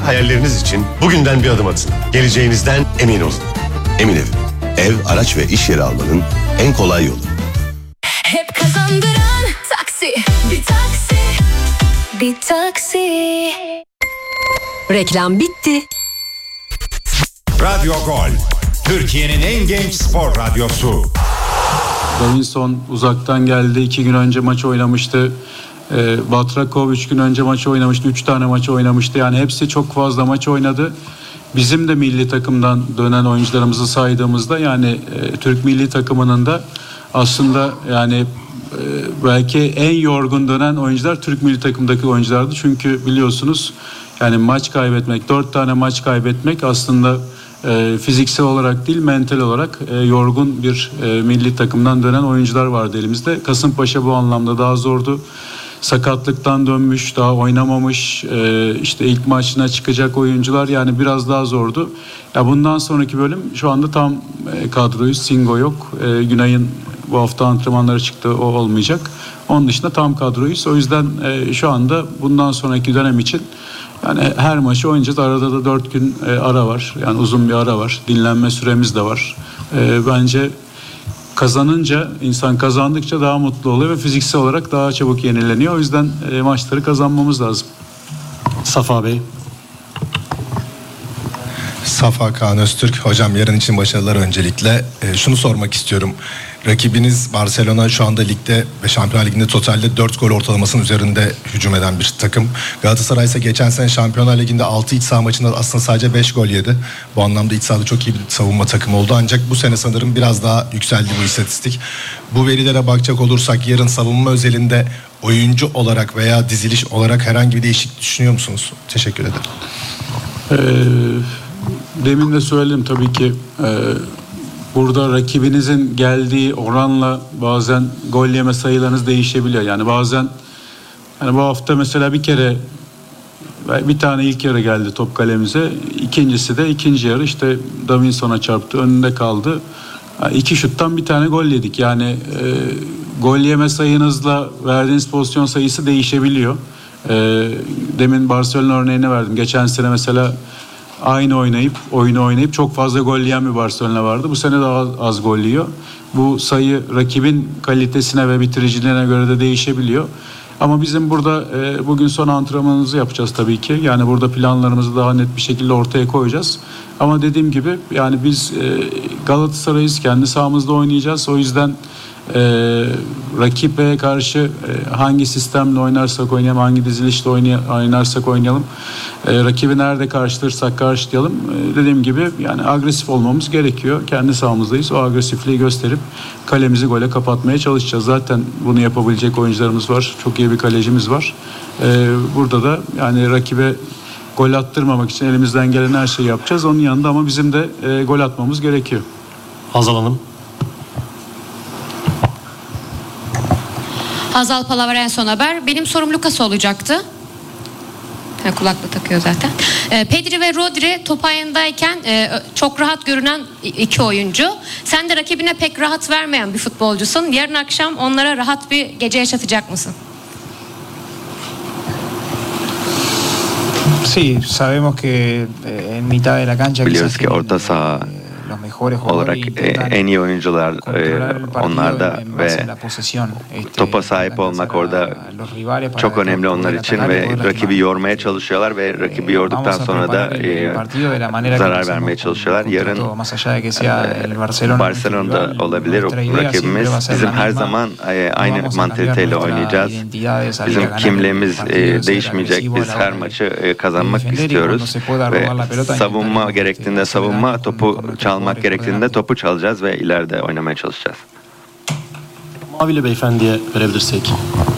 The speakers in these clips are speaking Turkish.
hayalleriniz için bugünden bir adım atın. Geleceğinizden emin olun. Emin Ev, araç ve iş yeri almanın en kolay yolu. Hep kazandıran taksi, bir taksi, bir taksi. Reklam bitti. Radyo Gol, Türkiye'nin en genç spor radyosu. Davinson uzaktan geldi. 2 gün önce maç oynamıştı. Batrakov 3 gün önce maç oynamıştı. 3 tane maç oynamıştı. Yani hepsi çok fazla maç oynadı. Bizim de milli takımdan dönen oyuncularımızı saydığımızda yani Türk milli takımının da aslında yani belki en yorgun dönen oyuncular Türk milli takımdaki oyunculardı. Çünkü biliyorsunuz yani maç kaybetmek, 4 tane maç kaybetmek aslında fiziksel olarak değil mental olarak yorgun bir milli takımdan dönen oyuncular vardı elimizde. Kasımpaşa bu anlamda daha zordu. Sakatlıktan dönmüş, daha oynamamış, işte ilk maçına çıkacak oyuncular yani biraz daha zordu. Ya bundan sonraki bölüm şu anda tam kadroyuz. Singo yok. Günay'ın bu hafta antrenmanları çıktı, o olmayacak. Onun dışında tam kadroyuz. O yüzden şu anda bundan sonraki dönem için yani her maçı oynayacağız. Arada da 4 gün ara var. Yani uzun bir ara var. Dinlenme süremiz de var. Bence kazanınca, insan kazandıkça daha mutlu oluyor ve fiziksel olarak daha çabuk yenileniyor. O yüzden maçları kazanmamız lazım. Safa Bey. Safa Kaan Öztürk. Hocam yarın için başarılar öncelikle. Şunu sormak istiyorum. Rakibiniz Barcelona şu anda ligde ve Şampiyonlar Ligi'nde totalde 4 gol ortalamasının üzerinde hücum eden bir takım. Galatasaray ise geçen sene Şampiyonlar Ligi'nde 6 iç saha maçında aslında sadece 5 gol yedi. Bu anlamda iç sahada çok iyi bir savunma takımı oldu. Ancak bu sene sanırım biraz daha yükseldi bu istatistik. Bu verilere bakacak olursak yarın savunma özelinde oyuncu olarak veya diziliş olarak herhangi bir değişiklik düşünüyor musunuz? Teşekkür ederim. Demin de söyledim tabii ki burada rakibinizin geldiği oranla bazen gol yeme sayılarınız değişebiliyor. Yani bazen yani bu hafta mesela bir tane ilk yarı geldi top kalemize. İkincisi de ikinci yarı işte Davinson'a çarptı, önünde kaldı. 2 şuttan bir tane gol yedik. Yani gol yeme sayınızla verdiğiniz pozisyon sayısı değişebiliyor. Demin Barcelona örneğini verdim. Geçen sene mesela aynı oyunu oynayıp çok fazla gol yiyen bir Barcelona vardı. Bu sene daha az gol yiyor. Bu sayı rakibin kalitesine ve bitiriciliğine göre de değişebiliyor. Ama bizim burada bugün son antrenmanımızı yapacağız tabii ki. Yani burada planlarımızı daha net bir şekilde ortaya koyacağız. Ama dediğim gibi yani biz Galatasaray'ız, kendi sahamızda oynayacağız. O yüzden rakibe karşı hangi sistemle oynarsak oynayalım, hangi dizilişle oynarsak oynayalım, rakibi nerede karşılarsak karşılayalım. Dediğim gibi yani agresif olmamız gerekiyor. Kendi sahamızdayız. O agresifliği gösterip kalemizi gole kapatmaya çalışacağız. Zaten bunu yapabilecek oyuncularımız var. Çok iyi bir kalecimiz var. Burada da yani rakibe gol attırmamak için elimizden gelen her şeyi yapacağız. Onun yanında ama bizim de gol atmamız gerekiyor. Hazal Hanım. Hazal Palaver, En Son Haber. Benim sorum Lucas olacaktı. Kulaklık takıyor zaten. Pedri ve Rodri top ayındayken çok rahat görünen 2 oyuncu. Sen de rakibine pek rahat vermeyen bir futbolcusun. Yarın akşam onlara rahat bir gece yaşatacak mısın? Sí, sabemos que en mitad de la cancha biliyoruz ki orta saha olarak en iyi oyuncular onlarda ve topa sahip olmak orada çok önemli onlar için ve rakibi yormaya çalışıyorlar ve rakibi yorduktan sonra da zarar vermeye çalışıyorlar. Yarın Barcelona'da olabilir rakibimiz. Bizim her zaman aynı mantaliteyle oynayacağız. Bizim kimliğimiz değişmeyecek. Biz her maçı kazanmak istiyoruz ve savunma gerektiğinde savunma, topu çalmak gerektiğinde topu çalacağız ve ileride oynamaya çalışacağız. Mavili beyefendiye verebilirsek.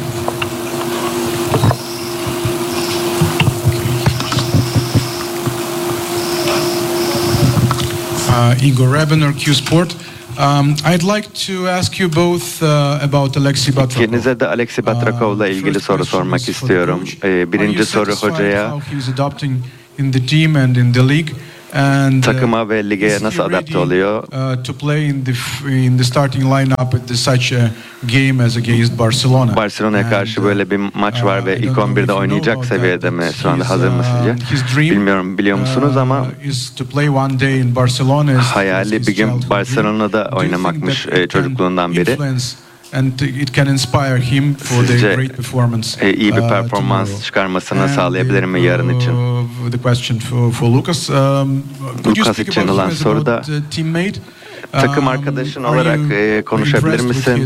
Igor Rebener, Q Sport. I'd like to ask you both about Alexei Batrakov. İkinize de Alexei Batrakov'la ilgili soru sormak istiyorum. Birinci soru hocaya. In the team and in the league. And takıma ve lige nasıl adapte oluyor? To play in the starting lineup at such a game as against Barcelona. Barcelona'ya karşı böyle bir maç var ve ilk 11'de oynayacak seviyede mi? Şu anda hazır mı sizce? Bilmiyorum, biliyor musunuz ama hayali bir gün Barcelona'da oynamakmış çocukluğundan beri. And it can inspire him for the great performance. İyi bir performans çıkarmasını sağlayabilir mi yarın için? The question for Lucas. Lucas için olan soru da takım arkadaşın olarak konuşabilir misin?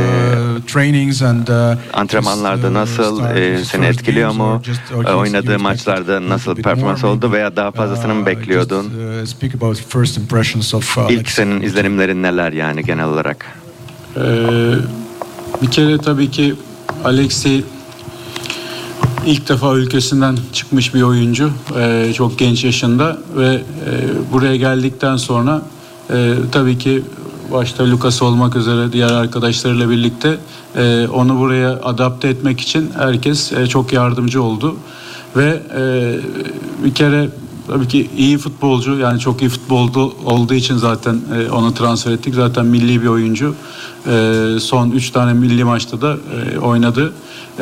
Antrenmanlarda nasıl, seni etkiliyor mu? Oynadığı maçlarda nasıl performans oldu veya daha fazlasını mı bekliyordun? İlk senin izlenimlerin neler yani genel olarak? Bir kere tabii ki Alexi ilk defa ülkesinden çıkmış bir oyuncu, çok genç yaşında ve buraya geldikten sonra tabii ki başta Lucas olmak üzere diğer arkadaşlarıyla birlikte onu buraya adapte etmek için herkes çok yardımcı oldu ve bir kere tabii ki iyi futbolcu, yani çok iyi futbolcu olduğu için zaten onu transfer ettik. Zaten milli bir oyuncu. Son 3 tane milli maçta da oynadı.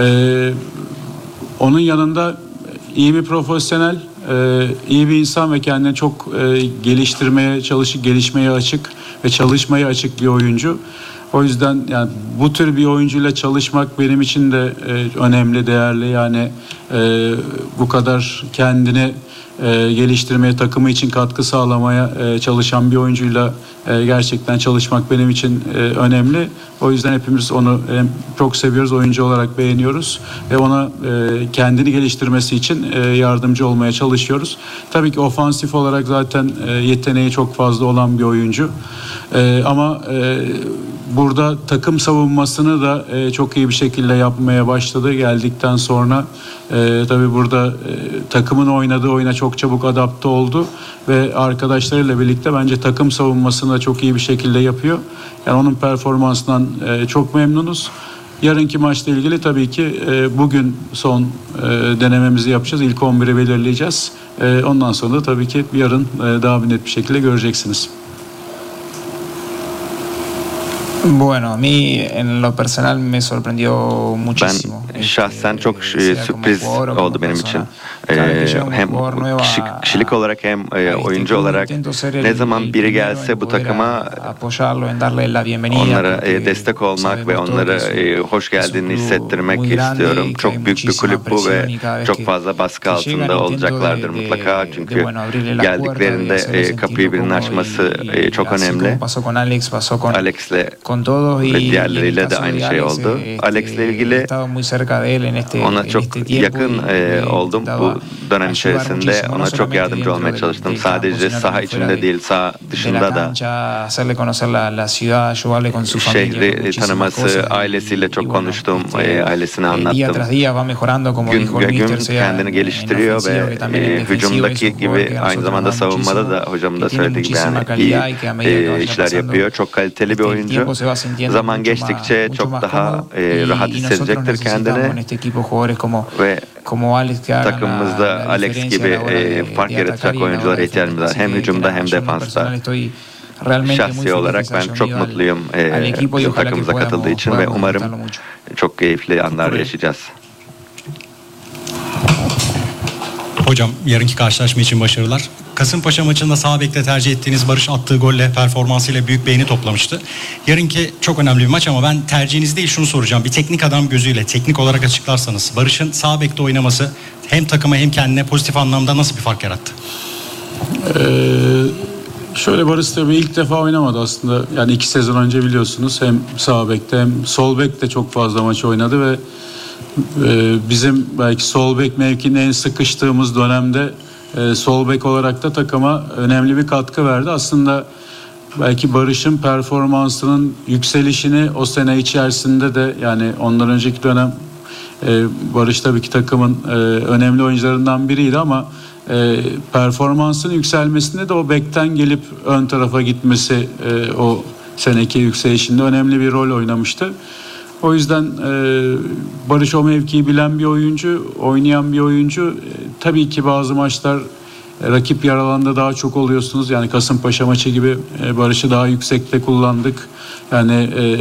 Onun yanında iyi bir profesyonel, iyi bir insan ve kendini çok geliştirmeye çalışıp gelişmeye açık ve çalışmaya açık bir oyuncu. O yüzden yani bu tür bir oyuncuyla çalışmak benim için de önemli, değerli. Yani bu kadar kendini geliştirmeye, takımı için katkı sağlamaya çalışan bir oyuncuyla gerçekten çalışmak benim için önemli. O yüzden hepimiz onu çok seviyoruz, oyuncu olarak beğeniyoruz ve ona kendini geliştirmesi için yardımcı olmaya çalışıyoruz. Tabii ki ofansif olarak zaten yeteneği çok fazla olan bir oyuncu. Ama burada takım savunmasını da çok iyi bir şekilde yapmaya başladı geldikten sonra. Tabii burada takımın oynadığı oyuna çok çabuk adapte oldu ve arkadaşlarıyla birlikte bence takım savunmasını da çok iyi bir şekilde yapıyor. Yani onun performansından çok memnunuz. Yarınki maçla ilgili tabii ki bugün son denememizi yapacağız. İlk 11'i belirleyeceğiz. Ondan sonra da tabii ki yarın daha net bir şekilde göreceksiniz. Bueno, a mí en lo personal me sorprendió muchísimo. Ben şahsen çok sürpriz oldu benim için. Hem kişilik olarak hem oyuncu olarak ne zaman biri gelse bu takıma onlara destek olmak ve onlara hoş geldiğini hissettirmek istiyorum. Çok büyük bir kulüp bu ve çok fazla baskı altında olacaklardır mutlaka. Çünkü geldiklerinde kapıyı birinin açması çok önemli. Alex'le ve diğerleriyle de aynı şey oldu. Alex'le ilgili ona çok yakın oldum bu dönem içerisinde. Ona çok yardımcı olmaya çalıştım. Sadece saha içinde değil, saha dışında da. Şehri tanıması, ailesiyle çok konuştum, ailesine anlattım. Gün kendini geliştiriyor ve hücumdaki gibi aynı zamanda savunmada da hocam da söylediği gibi yani iyi işler yapıyor. Çok kaliteli bir oyuncu. Zaman geçtikçe çok daha rahat hissedecektir kendini ve takımımızda Alex gibi fark yaratacak oyunculara ihtiyacımız var. Hem hücumda hem defansta. Şahsi olarak ben çok mutluyum bizim takımımıza katıldığı için ve umarım çok keyifli anlar yaşayacağız. Hocam yarınki karşılaşma için başarılar. Kasımpaşa maçında sağ bekte tercih ettiğiniz Barış attığı golle, performansıyla büyük beğeni toplamıştı. Yarınki çok önemli bir maç ama ben tercihiniz değil şunu soracağım. Bir teknik adam gözüyle teknik olarak açıklarsanız Barış'ın sağ bekte oynaması hem takıma hem kendine pozitif anlamda nasıl bir fark yarattı? Şöyle Barış tabii ilk defa oynamadı aslında. Yani 2 sezon önce biliyorsunuz hem sağ bekte hem sol bekte çok fazla maç oynadı ve bizim belki sol bek mevkinde en sıkıştığımız dönemde sol bek olarak da takıma önemli bir katkı verdi. Aslında belki Barış'ın performansının yükselişini o sene içerisinde de yani ondan önceki dönem Barış tabii ki takımın önemli oyuncularından biriydi ama performansının yükselmesinde de o bekten gelip ön tarafa gitmesi o seneki yükselişinde önemli bir rol oynamıştı. O yüzden Barış o mevkiyi bilen bir oyuncu, oynayan bir oyuncu. Tabii ki bazı maçlar Rakip yer alanda daha çok oluyorsunuz. Yani Kasımpaşa maçı gibi Barış'ı daha yüksekte kullandık. Yani